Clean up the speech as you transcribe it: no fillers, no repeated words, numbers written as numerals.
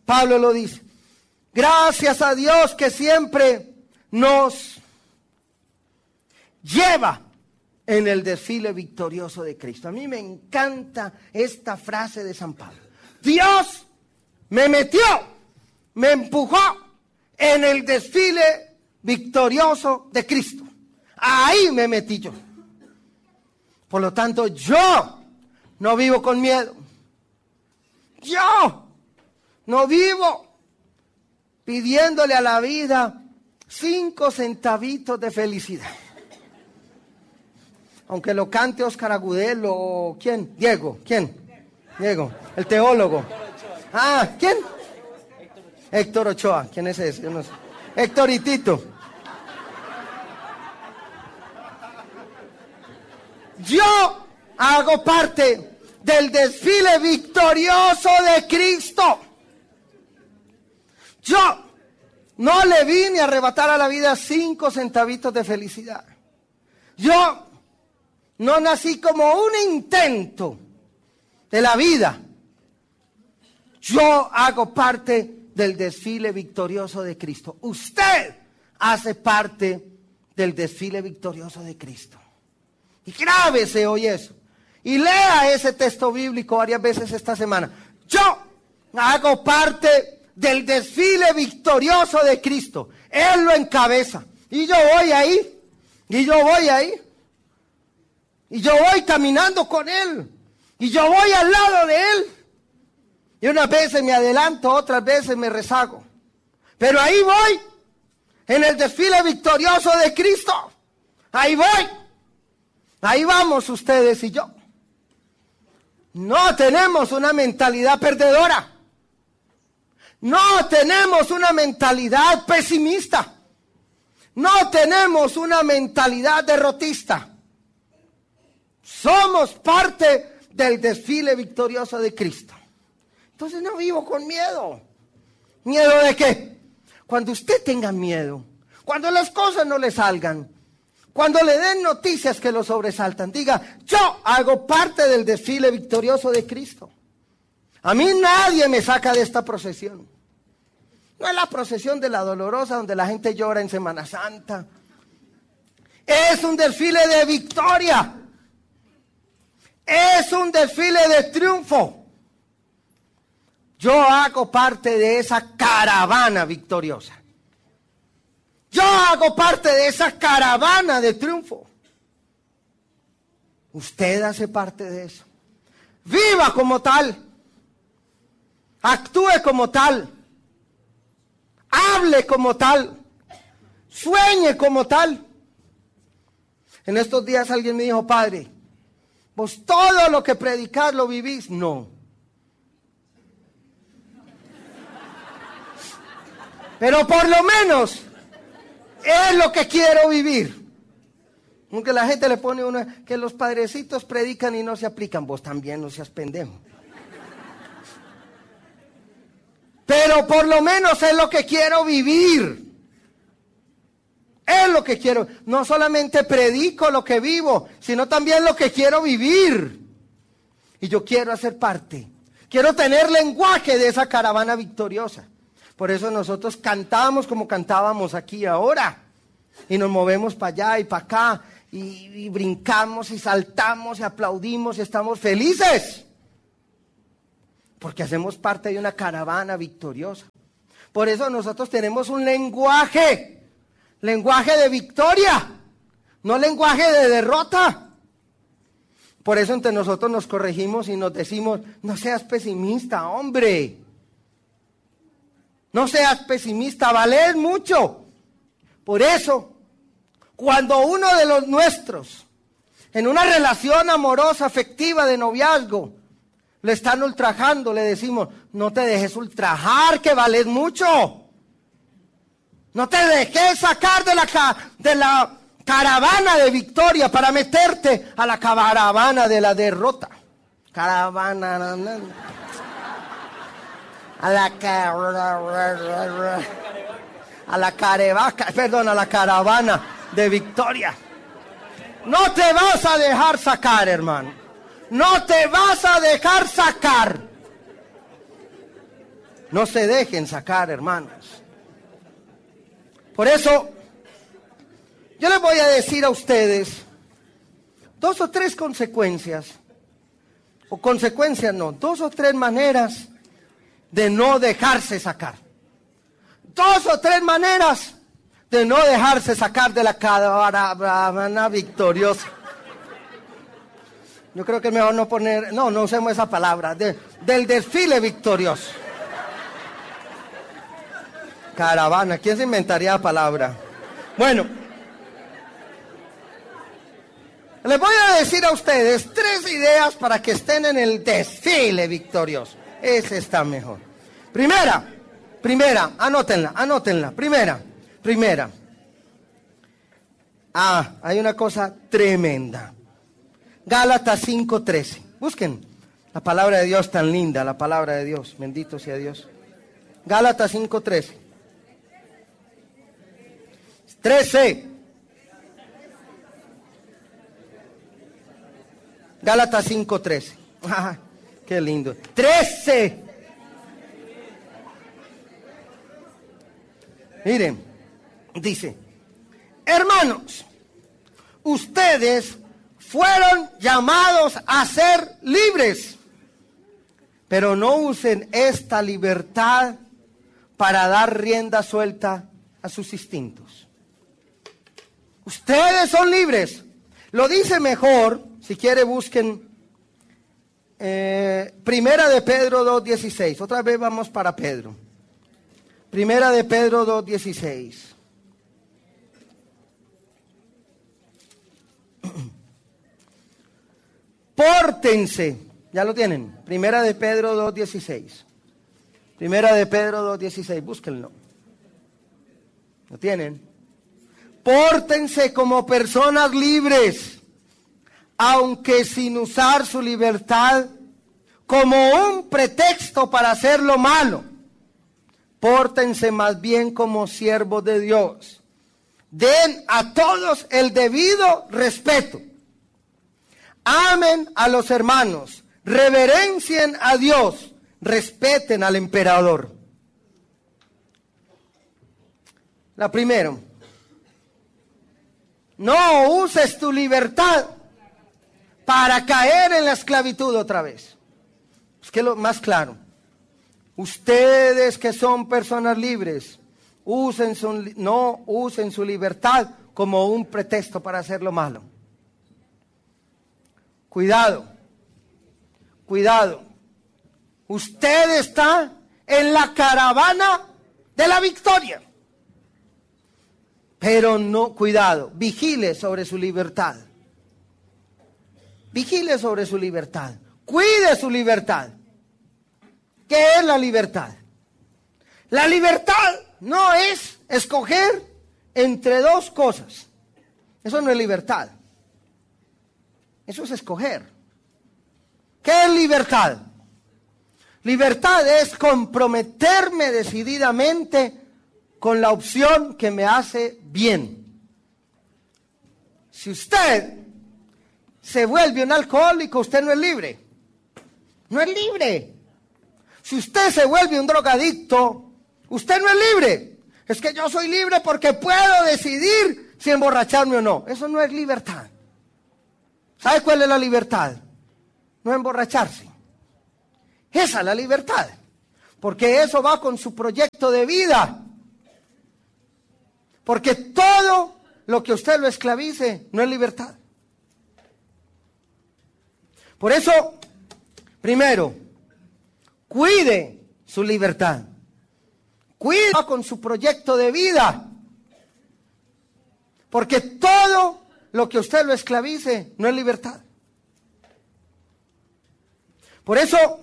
Pablo lo dice. Gracias a Dios que siempre nos lleva en el desfile victorioso de Cristo. A mí me encanta esta frase de San Pablo. Dios me metió, me empujó en el desfile victorioso de Cristo. Ahí me metí yo. Por lo tanto, yo no vivo con miedo. Yo no vivo pidiéndole a la vida 5 centavitos de felicidad. Aunque lo cante Oscar Agudelo o ¿quién? Diego, ¿quién? Diego, el teólogo. Ah, ¿quién? Héctor Ochoa. ¿Quién es ese? Yo no sé. Héctor y Tito. Yo hago parte del desfile victorioso de Cristo. Yo no le vine a arrebatar a la vida 5 centavitos de felicidad. Yo no nací como un intento de la vida. Yo hago parte del desfile victorioso de Cristo. Usted hace parte del desfile victorioso de Cristo. Y grábese hoy eso. Y lea ese texto bíblico varias veces esta semana. Yo hago parte del desfile victorioso de Cristo. Él lo encabeza. Y yo voy ahí. Y yo voy ahí. Y yo voy caminando con Él. Y yo voy al lado de Él. Y unas veces me adelanto, otras veces me rezago. Pero ahí voy. En el desfile victorioso de Cristo. Ahí voy. Ahí vamos ustedes y yo. No tenemos una mentalidad perdedora. No tenemos una mentalidad pesimista. No tenemos una mentalidad derrotista. Somos parte del desfile victorioso de Cristo. Entonces no vivo con miedo. ¿Miedo de qué? Cuando usted tenga miedo, cuando las cosas no le salgan, cuando le den noticias que lo sobresaltan, diga, yo hago parte del desfile victorioso de Cristo. A mí nadie me saca de esta procesión. No es la procesión de la Dolorosa donde la gente llora en Semana Santa. Es un desfile de victoria. Es un desfile de triunfo. Yo hago parte de esa caravana victoriosa. Yo hago parte de esa caravana de triunfo. Usted hace parte de eso. Viva como tal. Actúe como tal. Hable como tal. Sueñe como tal. En estos días alguien me dijo, padre, ¿vos todo lo que predicás lo vivís? No. Pero por lo menos es lo que quiero vivir. Aunque la gente le pone uno que los padrecitos predican y no se aplican. Vos también no seas pendejo. Pero por lo menos es lo que quiero vivir. Es lo que quiero. No solamente predico lo que vivo, sino también lo que quiero vivir. Y yo quiero hacer parte. Quiero tener lenguaje de esa caravana victoriosa. Por eso nosotros cantamos como cantábamos aquí ahora. Y nos movemos para allá y para acá. Y brincamos y saltamos y aplaudimos y estamos felices. Porque hacemos parte de una caravana victoriosa. Por eso nosotros tenemos un lenguaje. Lenguaje de victoria. No lenguaje de derrota. Por eso entre nosotros nos corregimos y nos decimos, no seas pesimista, hombre. No seas pesimista, valés mucho. Por eso, cuando uno de los nuestros, en una relación amorosa, afectiva, de noviazgo, le están ultrajando, le decimos, no te dejes ultrajar, que valés mucho. No te dejes sacar de la caravana de victoria para meterte a la caravana de la derrota. Caravana. A la caravana de victoria. No te vas a dejar sacar, hermano. No te vas a dejar sacar. No se dejen sacar, hermanos. Por eso, yo les voy a decir a ustedes 2 o 3 consecuencias, o consecuencias no, 2 o 3 maneras de no dejarse sacar. 2 o 3 maneras de no dejarse sacar de la caravana victoriosa. Yo creo que es mejor no poner, no usemos esa palabra, del desfile victorioso. Caravana, ¿quién se inventaría la palabra? Bueno, les voy a decir a ustedes 3 ideas para que estén en el desfile victorioso. Ese está mejor. Primera, anótenla. Primera. Hay una cosa tremenda. Gálatas 5:13. Busquen la palabra de Dios tan linda, la palabra de Dios. Bendito sea Dios. Gálatas 5:13. 13. Gálatas 5:13. Qué lindo. 13. Miren, dice, hermanos, ustedes fueron llamados a ser libres, pero no usen esta libertad para dar rienda suelta a sus instintos. Ustedes son libres. Lo dice mejor, si quiere busquen Primera de Pedro 2:16. Otra vez vamos para Pedro. Primera de Pedro 2:16. Pórtense. Ya lo tienen. Primera de Pedro 2:16. Primera de Pedro 2:16. Búsquenlo. ¿Lo tienen? Pórtense como personas libres, aunque sin usar su libertad como un pretexto para hacer lo malo. Pórtense más bien como siervos de Dios. Den a todos el debido respeto. Amen a los hermanos. Reverencien a Dios. Respeten al emperador. La primera. No uses tu libertad para caer en la esclavitud otra vez. Es que lo más claro. Ustedes que son personas libres, no usen su libertad como un pretexto para hacer lo malo. Cuidado. Usted está en la caravana de la victoria. Pero no, cuidado, vigile sobre su libertad. Vigile sobre su libertad. Cuide su libertad. ¿Qué es la libertad? La libertad no es escoger entre 2 cosas. Eso no es libertad. Eso es escoger. ¿Qué es libertad? Libertad es comprometerme decididamente con la opción que me hace bien. Si usted se vuelve un alcohólico, usted no es libre. No es libre. Si usted se vuelve un drogadicto, usted no es libre. Es que yo soy libre porque puedo decidir si emborracharme o no. Eso no es libertad. ¿Sabe cuál es la libertad? No emborracharse. Esa es la libertad. Porque eso va con su proyecto de vida. Porque todo lo que usted lo esclavice no es libertad. Por eso, primero, cuide su libertad. Cuide con su proyecto de vida. Porque todo lo que usted lo esclavice no es libertad. Por eso,